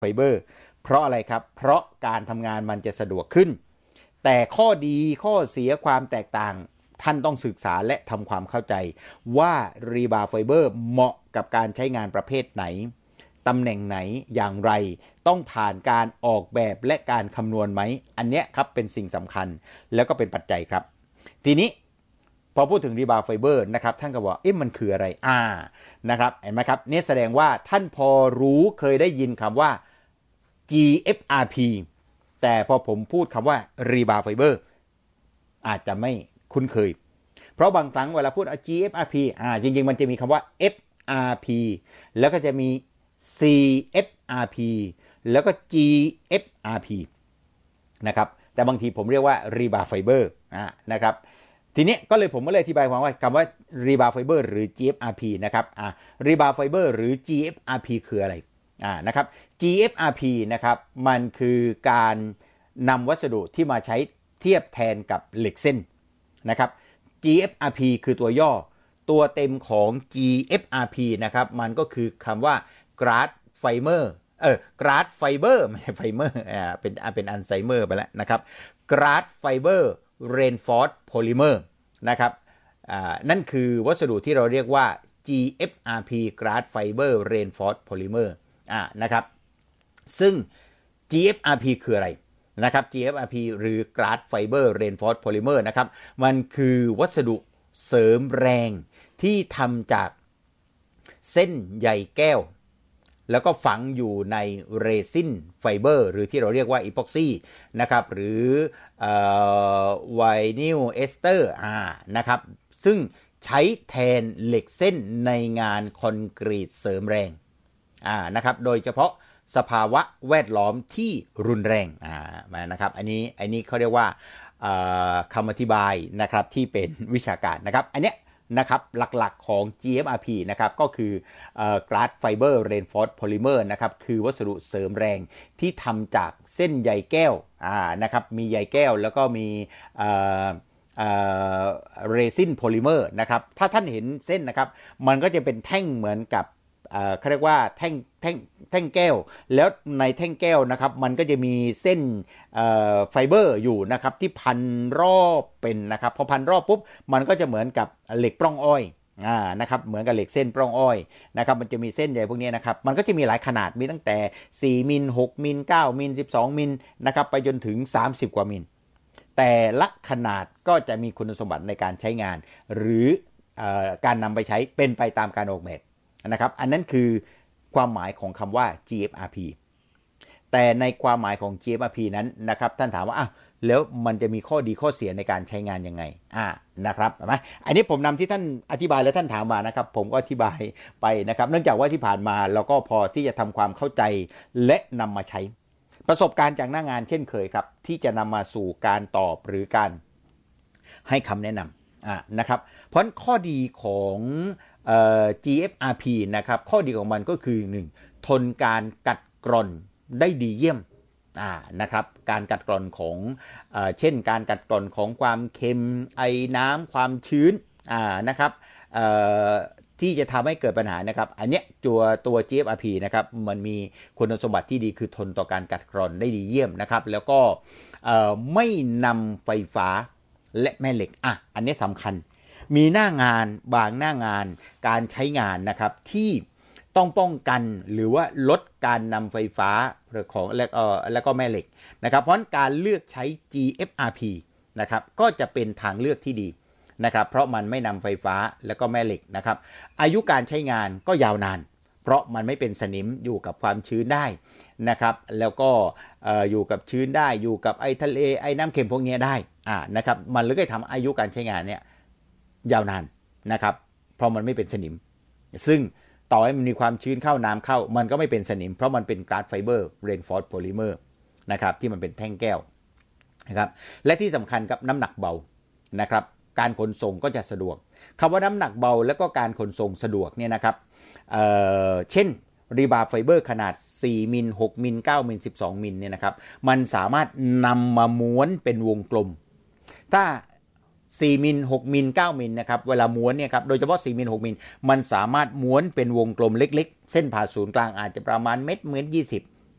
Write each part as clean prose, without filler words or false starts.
ไฟเบอร์เพราะอะไรครับเพราะการทำงานมันจะสะดวกขึ้นแต่ข้อดีข้อเสียความแตกต่างท่านต้องศึกษาและทำความเข้าใจว่ารีบาร์ไฟเบอร์เหมาะกับการใช้งานประเภทไหนตำแหน่งไหนอย่างไรต้องผ่านการออกแบบและการคำนวณไหมอันเนี้ยครับเป็นสิ่งสำคัญแล้วก็เป็นปัจจัยครับทีนี้พอพูดถึงรีบาร์ไฟเบอร์นะครับท่านก็บอกมันคืออะไรนะครับเห็นไหมครับนี่แสดงว่าท่านพอรู้เคยได้ยินคำว่า GFRP แต่พอผมพูดคำว่ารีบาร์ไฟเบอร์อาจจะไม่คุ้นเคยเพราะบางครั้งเวลาพูด GFRP จริงๆมันจะมีคำว่า FRP แล้วก็จะมี CFRP แล้วก็ GFRP นะครับแต่บางทีผมเรียกว่ารีบาร์ไฟเบอร์นะครับทีนี้ก็เลยผมก็เลยอธิบายความว่าคำว่ารีบาร์ไฟเบอร์หรือ GFRP นะครับรีบาร์ไฟเบอร์หรือ GFRP คืออะไรนะครับ GFRP นะครับมันคือการนำวัสดุที่มาใช้เทียบแทนกับเหล็กเส้นนะครับ GFRP คือตัวย่อตัวเต็มของ GFRP นะครับมันก็คือคำว่า Glass Fiber Glass Fiber ไม่ใช่ไฟเบอร์เป็นอัลไซเมอร์ไปแล้วนะครับ Glass Fiber Reinforced Polymer นะครับนั่นคือวัสดุที่เราเรียกว่า GFRP Glass Fiber Reinforced Polymer นะครับซึ่ง GFRP คืออะไรนะครับ GFRP หรือ Glass Fiber Reinforced Polymer นะครับมันคือวัสดุเสริมแรงที่ทำจากเส้นใยแก้วแล้วก็ฝังอยู่ในเรซินไฟเบอร์หรือที่เราเรียกว่าอีพ็อกซี่นะครับหรือไวนิลเอสเตอร์นะครับซึ่งใช้แทนเหล็กเส้นในงานคอนกรีตเสริมแรงนะครับโดยเฉพาะสภาวะแวดล้อมที่รุนแรงนะครับอันนี้เขาเรียกว่าคำอธิบายนะครับที่เป็นวิชาการนะครับอันเนี้ยนะครับหลักๆของ GFRP นะครับก็คือGlass Fiber Reinforced Polymer นะครับคือวัสดุเสริมแรงที่ทำจากเส้นใยแก้วนะครับมีใยแก้วแล้วก็มีเรซินโพลิเมอร์นะครับถ้าท่านเห็นเส้นนะครับมันก็จะเป็นแท่งเหมือนกับเขาเรียกว่าแท่งแก้วแล้วในแท่งแก้วนะครับมันก็จะมีเส้นไฟเบอร์อยู่นะครับที่พันรอบเป็นนะครับพอพันรอบปุ๊บมันก็จะเหมือนกับเหล็กปล้องอ้อยนะครับเหมือนกับเหล็กเส้นปล้องอ้อยนะครับมันจะมีเส้นใยพวกนี้นะครับมันก็จะมีหลายขนาดมีตั้งแต่4มิล6มิล9มิล12มิลนะครับไปจนถึง30กว่ามิลแต่ละขนาดก็จะมีคุณสมบัติในการใช้งานหรือการนำไปใช้เป็นไปตามการออกแบบนะครับอันนั้นคือความหมายของคำว่า GFRP แต่ในความหมายของ GFRP นั้นนะครับท่านถามว่าแล้วมันจะมีข้อดีข้อเสียในการใช้งานยังไงนะครับอันนี้ผมนำที่ท่านอธิบายและท่านถามมานะครับผมก็อธิบายไปนะครับเนื่องจากว่าที่ผ่านมาเราก็พอที่จะทำความเข้าใจและนำมาใช้ประสบการณ์จากหน้างานเช่นเคยครับที่จะนำมาสู่การตอบหรือการให้คำแนะนำนะครับเพราะข้อดีของGFRP นะครับข้อดีของมันก็คือ 1. ทนการกัดกร่อนได้ดีเยี่ยมนะครับการกัดกร่อนของเช่นการกัดกร่อนของความเค็มไอน้ำความชื้นนะครับที่จะทำให้เกิดปัญหานะครับอันเนี้ยตัว GFRP นะครับมันมีคุณสมบัติที่ดีคือทนต่อการกัดกร่อนได้ดีเยี่ยมนะครับแล้วก็ไม่นำไฟฟ้าและแม่เหล็กอันนี้สำคัญมีหน้างานบางหน้างานการใช้งานนะครับที่ต้องป้องกันหรือว่าลดการนำไฟฟ้าของแล้วก็แม่เหล็กนะครับเพราะการเลือกใช้ GFRP นะครับก็จะเป็นทางเลือกที่ดีนะครับเพราะมันไม่นำไฟฟ้าแล้วก็แม่เหล็กนะครับอายุการใช้งานก็ยาวนานเพราะมันไม่เป็นสนิมอยู่กับความชื้นได้นะครับแล้วก็อยู่กับชื้นได้อยู่กับไอทะเลไอน้ำเค็มพวกนี้ได้นะครับมันเลยทำอายุการใช้งานเนี่ยยาวนานนะครับเพราะมันไม่เป็นสนิมซึ่งต่อให้มันมีความชื้นเข้าน้ำเข้ามันก็ไม่เป็นสนิมเพราะมันเป็น Glass Fiber Reinforced Polymer นะครับที่มันเป็นแท่งแก้วนะครับและที่สำคัญกับน้ำหนักเบานะครับการขนส่งก็จะสะดวกคำว่าน้ำหนักเบาแล้วก็การขนส่งสะดวกเนี่ยนะครับเช่นรีบาร์ไฟเบอร์ขนาด4มิล6มิล9มิล12มิลเนี่ยนะครับมันสามารถนำมาม้วนเป็นวงกลมถ้า4มิล6มิล9มิลนะครับเวลาม้วนเนี่ยครับโดยเฉพาะ4มิล6มิลมันสามารถม้วนเป็นวงกลมเล็กๆเส้นผ่าศูนย์กลางอาจจะประมาณ1.20 เมตร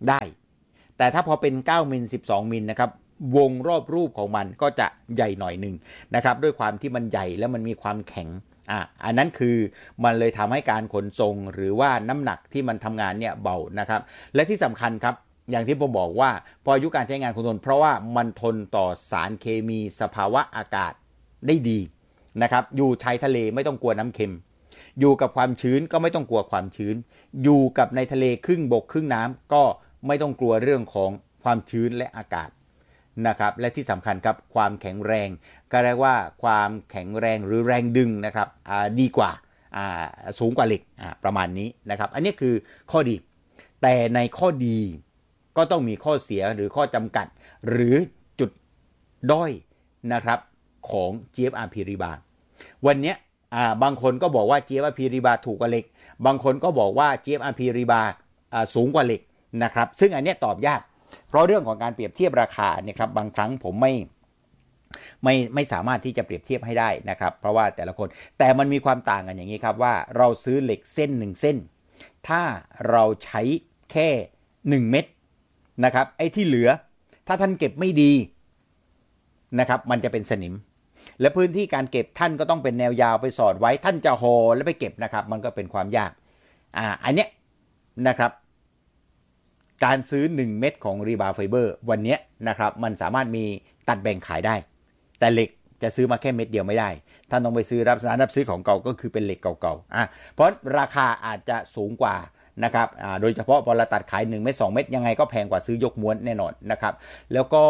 ได้แต่ถ้าพอเป็น9มิล12มิลนะครับวงรอบรูปของมันก็จะใหญ่หน่อยหนึ่งนะครับด้วยความที่มันใหญ่แล้วมันมีความแข็งอันนั้นคือมันเลยทำให้การขนส่งหรือว่าน้ำหนักที่มันทำงานเนี่ยเบานะครับและที่สำคัญครับอย่างที่ผมบอกว่าพออายุการใช้งานคงทนเพราะว่ามันทนต่อสารเคมีสภาวะอากาศได้ดีนะครับอยู่ชายทะเลไม่ต้องกลัวน้ำเค็มอยู่กับความชื้นก็ไม่ต้องกลัวความชื้นอยู่กับในทะเลครึ่งบกครึ่งน้ำก็ไม่ต้องกลัวเรื่องของความชื้นและอากาศนะครับและที่สำคัญครับความแข็งแรงก็เรียกว่าความแข็งแรงหรือแรงดึงนะครับดีกว่าสูงกว่าเหล็กประมาณนี้นะครับอันนี้คือข้อดีแต่ในข้อดีก็ต้องมีข้อเสียหรือข้อจำกัดหรือจุดด้อยนะครับของ GFRP Rebar วันนี้บางคนก็บอกว่า GFRP Rebar ถูกกว่าเหล็กบางคนก็บอกว่า GFRP Rebar สูงกว่าเหล็กนะครับซึ่งอันนี้ตอบยากเพราะเรื่องของการเปรียบเทียบราคาเนี่ยครับบางครั้งผมไม่สามารถที่จะเปรียบเทียบให้ได้นะครับเพราะว่าแต่ละคนแต่มันมีความต่างกันอย่างนี้ครับว่าเราซื้อเหล็กเส้น1เส้นถ้าเราใช้แค่1เม็ดนะครับไอ้ที่เหลือถ้าท่านเก็บไม่ดีนะครับมันจะเป็นสนิมและพื้นที่การเก็บท่านก็ต้องเป็นแนวยาวไปสอดไว้ท่านจะห่อแล้วไปเก็บนะครับมันก็เป็นความยากอันเนี้ยนะครับการซื้อ1เม็ดของ Rebar Fiber วันนี้นะครับมันสามารถมีตัดแบ่งขายได้แต่เหล็กจะซื้อมาแค่เม็ดเดียวไม่ได้ท่านต้องไปซื้อร้านรับซื้อของเก่าก็คือเป็นเหล็กเก่าๆเพราะราคาอาจจะสูงกว่านะครับโดยเฉพาะพอเราตัดขาย1เม็ด2เม็ดยังไงก็แพงกว่าซื้อยกม้วนแน่นอนนะครับแล้วก็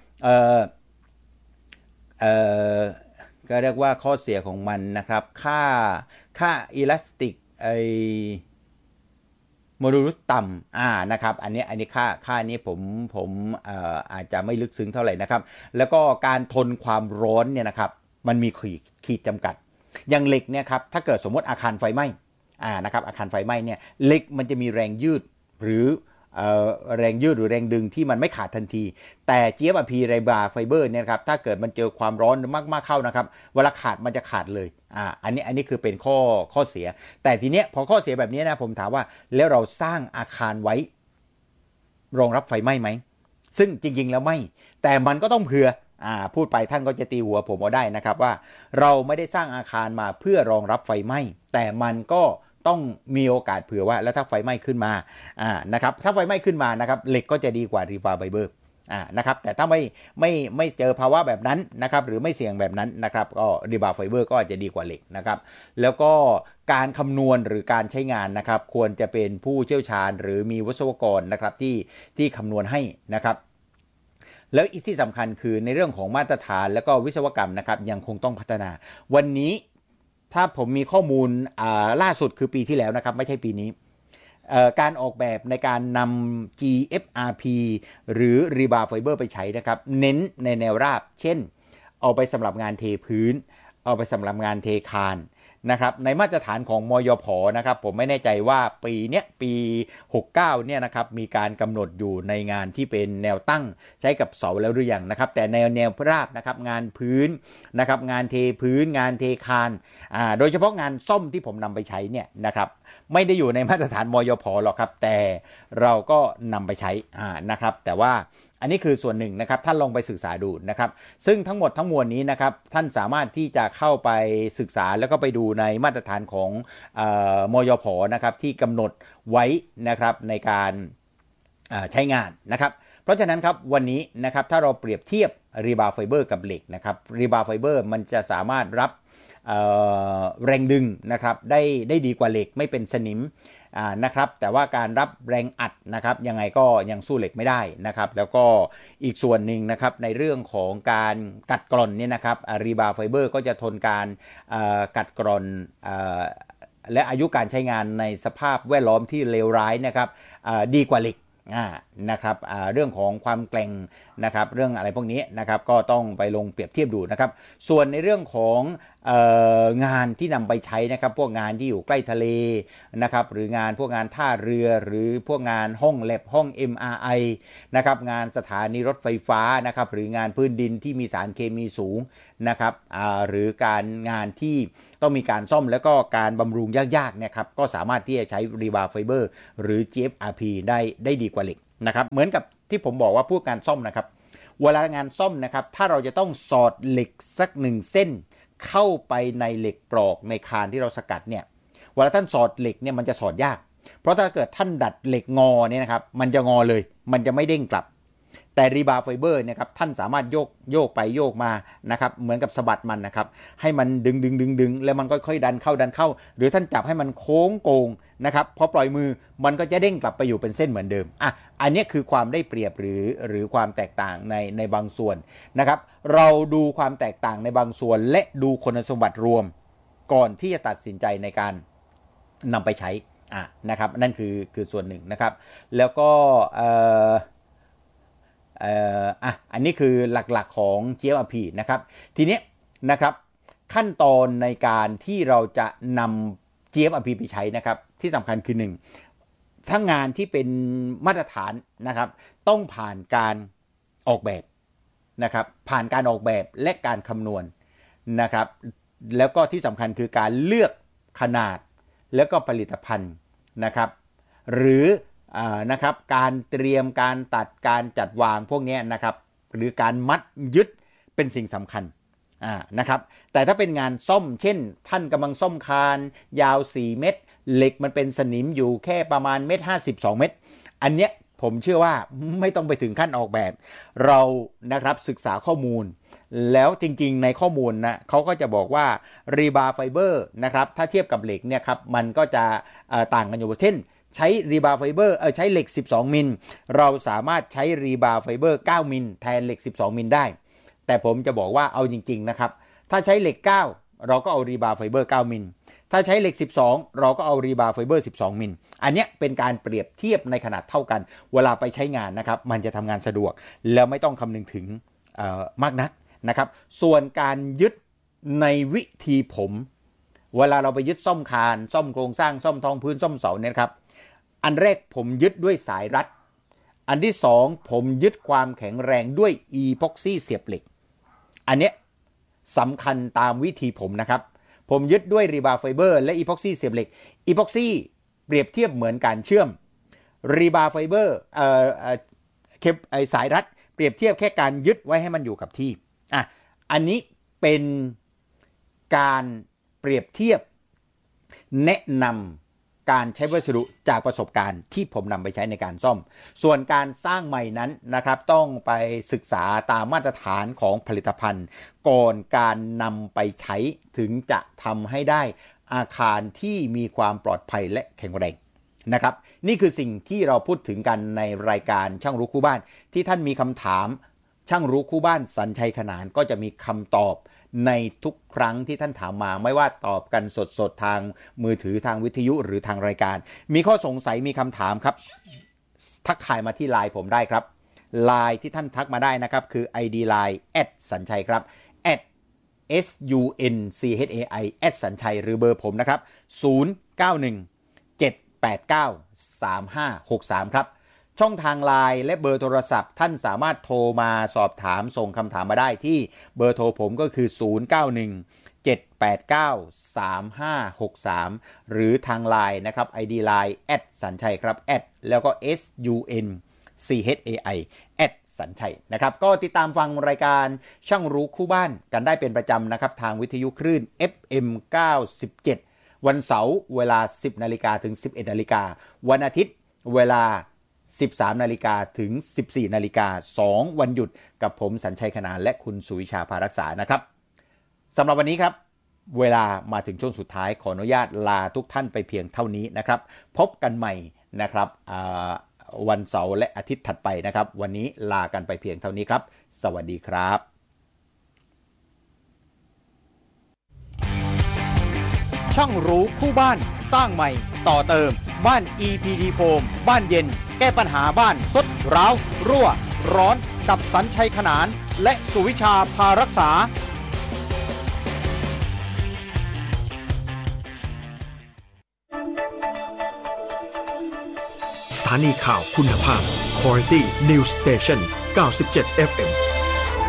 ก็เรียกว่าข้อเสียของมันนะครับค่าอิลาสติกโมดูลุสต่ำนะครับอันนี้ค่านี้ผมอาจจะไม่ลึกซึ้งเท่าไหร่นะครับแล้วก็การทนความร้อนเนี่ยนะครับมันมีขีดจำกัดอย่างเหล็กเนี่ยครับถ้าเกิดสมมติอาคารไฟไหม้นะครับอาคารไฟไหม้เนี่ยเหล็กมันจะมีแรงยืดหรือแรงยืดหรือแรงดึงที่มันไม่ขาดทันทีแต่ GFRP Rebar Fiber เนี่ยครับถ้าเกิดมันเจอความร้อนมากๆเข้านะครับเวลาขาดมันจะขาดเลยอันนี้คือเป็นข้อเสียแต่ทีเนี้ยพอข้อเสียแบบนี้นะผมถามว่าแล้วเราสร้างอาคารไว้รองรับไฟไหม้ไหมซึ่งจริงๆแล้วไม่แต่มันก็ต้องเผื่อพูดไปท่านก็จะตีหัวผมเอาได้นะครับว่าเราไม่ได้สร้างอาคารมาเพื่อรองรับไฟไหม้แต่มันก็ต้องมีโอกาสเผื่อว่าแล้วถ้าไฟไหม้ขึ้นมานะครับถ้าไฟไหม้ขึ้นมานะครับเหล็กก็จะดีกว่า Rebar Fiber นะครับแต่ถ้าไม่เจอภาวะแบบนั้นนะครับหรือไม่เสี่ยงแบบนั้นนะครับก็ Rebar Fiber ก็อาจจะดีกว่าเหล็กนะครับแล้วก็การคำนวณหรือการใช้งานนะครับควรจะเป็นผู้เชี่ยวชาญหรือมีวิศวกรนะครับที่คำนวณให้นะครับแล้วอีกที่สำคัญคือในเรื่องของมาตรฐานและก็วิศวกรรมนะครับยังคงต้องพัฒนาวันนี้ถ้าผมมีข้อมูลล่าสุดคือปีที่แล้วนะครับไม่ใช่ปีนี้การออกแบบในการนำ GFRP หรือ Rebar Fiber ไปใช้นะครับเน้นในแนวราบเช่นเอาไปสำหรับงานเทพื้นเอาไปสำหรับงานเทคานนะครับในมาตรฐานของมยผ.นะครับผมไม่แน่ใจว่าปี69เนี่ยนะครับมีการกำหนดอยู่ในงานที่เป็นแนวตั้งใช้กับเสาแล้วหรือยังนะครับแต่แนวราบนะครับงานพื้นนะครับงานเทพื้นงานเทคานโดยเฉพาะงานซ่อมที่ผมนำไปใช้เนี่ยนะครับไม่ได้อยู่ในมาตรฐานมยผ.หรอกครับแต่เราก็นำไปใช้นะครับแต่ว่าอันนี้คือส่วนหนึ่งนะครับท่านลองไปศึกษาดูนะครับซึ่งทั้งหมดทั้งมวลนี้นะครับท่านสามารถที่จะเข้าไปศึกษาแล้วก็ไปดูในมาตรฐานของมยผ.นะครับที่กำหนดไว้นะครับในการใช้งานนะครับเพราะฉะนั้นครับวันนี้นะครับถ้าเราเปรียบเทียบ Rebar Fiber กับเหล็กนะครับ Rebar Fiber มันจะสามารถรับแรงดึงนะครับได้ดีกว่าเหล็กไม่เป็นสนิมนะครับแต่ว่าการรับแรงอัดนะครับยังไงก็ยังสู้เหล็กไม่ได้นะครับแล้วก็อีกส่วนหนึ่งนะครับในเรื่องของการกัดกร่อนเนี่ยนะครับRebar Fiber ก็จะทนการกัดกร่อนและอายุการใช้งานในสภาพแวดล้อมที่เลวร้ายนะครับดีกว่าเหล็กนะครับเรื่องของความแกร่งนะครับเรื่องอะไรพวกนี้นะครับก็ต้องไปลงเปรียบเทียบดูนะครับส่วนในเรื่องของงานที่นำไปใช้นะครับพวกงานที่อยู่ใกล้ทะเลนะครับหรืองานพวกงานท่าเรือหรือพวกงานห้องแลบห้อง MRI นะครับงานสถานีรถไฟฟ้านะครับหรืองานพื้นดินที่มีสารเคมีสูงนะครับหรือการงานที่ต้องมีการซ่อมแล้วก็การบำรุงยากๆเนี่ยครับก็สามารถที่จะใช้ Rebar Fiber หรือ GFRP ได้ดีกว่าเหล็กนะครับเหมือนกับที่ผมบอกว่าพูดการซ่อมนะครับเวลางานซ่อมนะครับถ้าเราจะต้องสอดเหล็กสัก1 เส้นเข้าไปในเหล็กปลอกในคานที่เราสกัดเนี่ยเวลาท่านสอดเหล็กเนี่ยมันจะสอดยากเพราะถ้าเกิดท่านดัดเหล็กงอเนี่ยนะครับมันจะงอเลยมันจะไม่เด้งกลับแต่รีบาร์ไฟเบอร์เนี่ยครับท่านสามารถโยกไปโยกมานะครับเหมือนกับสะบัดมันนะครับให้มันดึงแล้วมันก็ค่อยดันเข้าหรือท่านจับให้มันโค้งโกงนะครับพอปล่อยมือมันก็จะเด้งกลับไปอยู่เป็นเส้นเหมือนเดิมอันนี้คือความได้เปรียบหรือความแตกต่างในบางส่วนนะครับเราดูความแตกต่างในบางส่วนและดูคุณสมบัติรวมก่อนที่จะตัดสินใจในการนำไปใช้นะครับนั่นคือส่วนหนึ่งนะครับแล้วก็อันนี้คือหลักๆของ GFRP นะครับทีนี้นะครับขั้นตอนในการที่เราจะนำ GFRP ไปใช้นะครับที่สำคัญคือ1ถ้างานที่เป็นมาตรฐานนะครับต้องผ่านการออกแบบนะครับผ่านการออกแบบและการคำนวณนะครับแล้วก็ที่สำคัญคือการเลือกขนาดแล้วก็ผลิตภัณฑ์นะครับหรือนะครับการเตรียมการตัดการจัดวางพวกนี้นะครับหรือการมัดยึดเป็นสิ่งสำคัญนะครับแต่ถ้าเป็นงานซ่อมเช่นท่านกำลังซ่อมคานยาว4 เมตรเหล็กมันเป็นสนิมอยู่แค่ประมาณ1.50 2 เมตรอันเนี้ยผมเชื่อว่าไม่ต้องไปถึงขั้นออกแบบเรานะครับศึกษาข้อมูลแล้วจริงๆในข้อมูลนะเขาก็จะบอกว่ารีบาร์ไฟเบอร์นะครับถ้าเทียบกับเหล็กเนี่ยครับมันก็จะต่างกันอยู่เช่นใช้รีบาร์ไฟเบอร์ใช้เหล็ก12 มิลเราสามารถใช้รีบาร์ไฟเบอร์9 มิลแทนเหล็ก12 มิลได้แต่ผมจะบอกว่าเอาจริงๆนะครับถ้าใช้เหล็ก9เราก็เอารีบาร์ไฟเบอร์9 มิลถ้าใช้เหล็ก12เราก็เอารีบาร์ไฟเบอร์12 มิลอันนี้เป็นการเปรียบเทียบในขนาดเท่ากันเวลาไปใช้งานนะครับมันจะทำงานสะดวกแล้วไม่ต้องคำนึงถึงมากนักนะครับส่วนการยึดในวิธีผมเวลาเราไปยึดซ่อมคานซ่อมโครงสร้างซ่อมท้องพื้นซ่อมเสาเนี่ยครับอันแรกผมยึดด้วยสายรัดอันที่2ผมยึดความแข็งแรงด้วยอีพ็อกซี่เสียบเหล็กอันเนี้ยสำคัญตามวิธีผมนะครับผมยึดด้วยรีบาร์ไฟเบอร์และอีพ็อกซี่เสียบเหล็กอีพ็อกซี่เปรียบเทียบเหมือนการเชื่อมรีบาร์ไฟเบอร์สายรัดเปรียบเทียบแค่การยึดไว้ให้มันอยู่กับที่อันนี้เป็นการเปรียบเทียบแนะนำการใช้วัสดุจากประสบการณ์ที่ผมนำไปใช้ในการซ่อมส่วนการสร้างใหม่นั้นนะครับต้องไปศึกษาตามมาตรฐานของผลิตภัณฑ์ก่อนการนำไปใช้ถึงจะทำให้ได้อาคารที่มีความปลอดภัยและแข็งแรงนะครับนี่คือสิ่งที่เราพูดถึงกันในรายการช่างรู้คู่บ้านที่ท่านมีคำถามช่างรู้คู่บ้านสัญชัยขนานก็จะมีคำตอบในทุกครั้งที่ท่านถามมาไม่ว่าตอบกันสดๆทางมือถือทางวิทยุหรือทางรายการมีข้อสงสัยมีคำถามครับทักทายมาที่ไลน์ผมได้ครับไลน์ที่ท่านทักมาได้นะครับคือ ID Line สัญชัยครับ @SUNCHAI สัญชัยหรือเบอร์ผมนะครับ0917893563ครับช่องทางไลน์และเบอร์โทรศัพท์ท่านสามารถโทรมาสอบถามส่งคำถามมาได้ที่เบอร์โทรผมก็คือ0917893563หรือทางไลน์นะครับ ID Line สัญชัยครับแล้วก็ SUNCHAI สัญชัยนะครับก็ติดตามฟังรายการช่างรู้คู่บ้านกันได้เป็นประจำนะครับทางวิทยุคลื่น FM 97วันเสาร์เวลา 10 นาฬิกาถึง 11 นาฬิกาวันอาทิตย์เวลา13 นาฬิกาถึง 14 นาฬิกา2วันหยุดกับผมสัญชัยขนานและคุณสุวิชาภารักษานะครับสำหรับวันนี้ครับเวลามาถึงช่วงสุดท้ายขออนุญาตลาทุกท่านไปเพียงเท่านี้นะครับพบกันใหม่นะครับวันเสาร์และอาทิตย์ถัดไปนะครับวันนี้ลากันไปเพียงเท่านี้ครับสวัสดีครับช่างรู้คู่บ้านสร้างใหม่ต่อเติมบ้าน EPD Foam บ้านเย็นแก้ปัญหาบ้านทรุดร้าวรั่วร้อนกับสัญชัยขนานและสุวิชาพารักษาสถานีข่าวคุณภาพ Quality News Station 97 FM